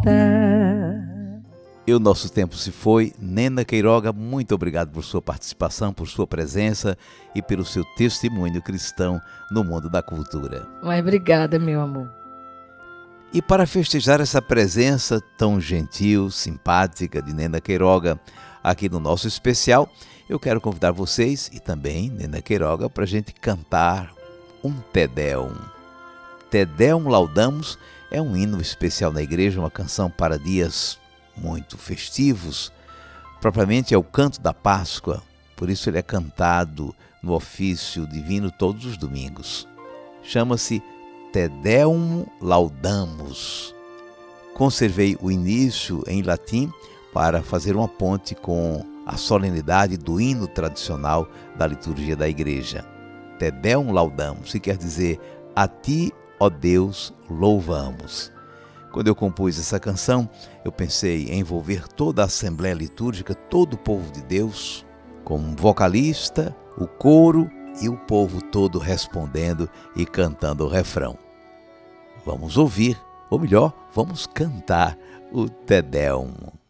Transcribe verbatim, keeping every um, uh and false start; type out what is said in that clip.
E o nosso tempo se foi. Nena Queiroga, muito obrigado por sua participação, por sua presença e pelo seu testemunho cristão no mundo da cultura. Mas obrigada, meu amor. E para festejar essa presença tão gentil, simpática de Nena Queiroga aqui no nosso especial, eu quero convidar vocês e também Nena Queiroga para a gente cantar um Te Deum. Te Deum Laudamus é um hino especial na igreja, uma canção para dias muito festivos. Propriamente é o canto da Páscoa, por isso ele é cantado no ofício divino todos os domingos. Chama-se Te Deum Laudamus. Conservei o início em latim para fazer uma ponte com a solenidade do hino tradicional da liturgia da igreja. Te Deum Laudamus, que quer dizer a ti, ó Deus, louvamos. Quando eu compus essa canção, eu pensei em envolver toda a Assembleia Litúrgica, todo o povo de Deus, como vocalista, o coro e o povo todo respondendo e cantando o refrão. Vamos ouvir, ou melhor, vamos cantar o Te Deum.